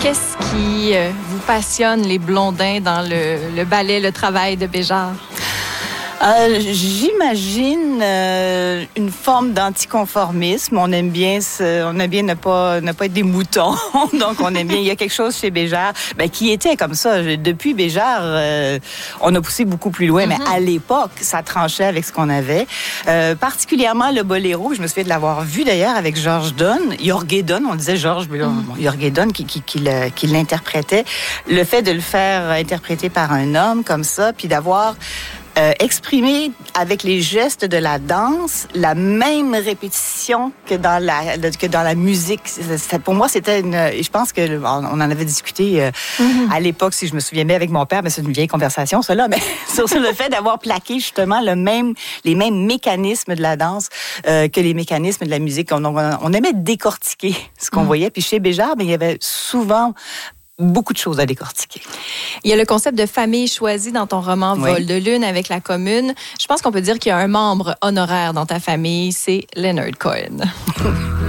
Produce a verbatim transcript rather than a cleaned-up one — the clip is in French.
qu'est-ce qui euh, vous passionne, les Blondins, dans le, le ballet, le travail de Béjart? Euh, j'imagine euh, une forme d'anticonformisme. On aime bien, ce, on aime bien ne pas ne pas être des moutons. Donc on aime bien. Il y a quelque chose chez Béjart, ben, qui était comme ça. Depuis Béjart, euh, on a poussé beaucoup plus loin, mm-hmm. mais à l'époque, ça tranchait avec ce qu'on avait. Euh, particulièrement le boléro. Je me souviens de l'avoir vu d'ailleurs avec George Dunn, Jorge Dunn. On disait George, mais mm. Jorge Dunn qui qui, qui, le, qui l'interprétait. Le fait de le faire interpréter par un homme comme ça, puis d'avoir Euh, exprimer avec les gestes de la danse la même répétition que dans la que dans la musique. C'est, pour moi, c'était une. Je pense que on en avait discuté euh, mm-hmm. à l'époque, si je me souviens bien, avec mon père, mais c'est une vieille conversation, ça là. Mais sur, sur le fait d'avoir plaqué justement le même les mêmes mécanismes de la danse euh, que les mécanismes de la musique. On, on, on aimait décortiquer ce qu'on mm. voyait. Puis chez Béjart, ben, il y avait souvent beaucoup de choses à décortiquer. Il y a le concept de famille choisie dans ton roman Vol oui. de lune avec la commune. Je pense qu'on peut dire qu'il y a un membre honoraire dans ta famille, c'est Leonard Cohen.